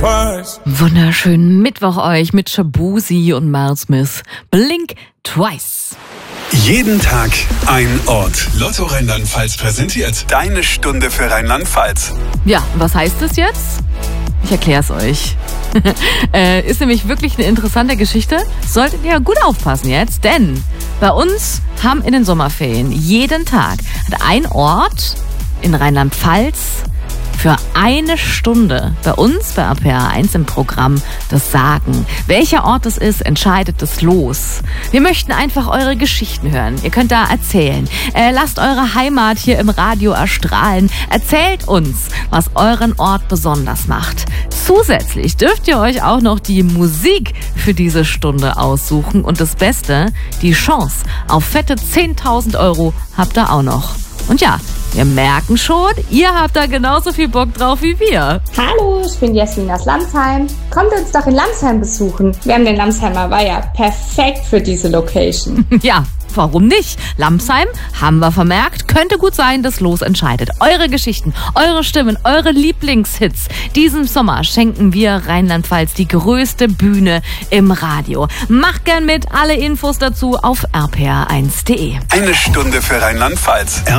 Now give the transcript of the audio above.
twice. Wunderschönen Mittwoch euch mit Shabuzi und Miles Smith. Blink Twice. Jeden Tag ein Ort. Lotto Rheinland-Pfalz präsentiert deine Stunde für Rheinland-Pfalz. Ja, was heißt das jetzt? Ich erkläre es euch. Ist nämlich wirklich eine interessante Geschichte. Solltet ihr gut aufpassen jetzt, denn bei uns haben in den Sommerferien jeden Tag ein Ort in Rheinland-Pfalz für eine Stunde bei uns bei RPR 1 im Programm das Sagen. Welcher Ort es ist, entscheidet das Los. Wir möchten einfach eure Geschichten hören. Ihr könnt da erzählen. Lasst eure Heimat hier im Radio erstrahlen. Erzählt uns, was euren Ort besonders macht. Zusätzlich dürft ihr euch auch noch die Musik für diese Stunde aussuchen. Und das Beste, die Chance auf fette 10.000 Euro habt ihr auch noch. Und ja, wir merken schon, ihr habt da genauso viel Bock drauf wie wir. Hallo, ich bin Jasmin aus Lamsheim. Kommt uns doch in Lamsheim besuchen. Wir haben den Lamsheimer Weiher. Perfekt für diese Location. Ja, warum nicht? Lamsheim, haben wir vermerkt, könnte gut sein, das Los entscheidet. Eure Geschichten, eure Stimmen, eure Lieblingshits. Diesen Sommer schenken wir Rheinland-Pfalz die größte Bühne im Radio. Macht gern mit, alle Infos dazu auf rpr1.de. Eine Stunde für Rheinland-Pfalz.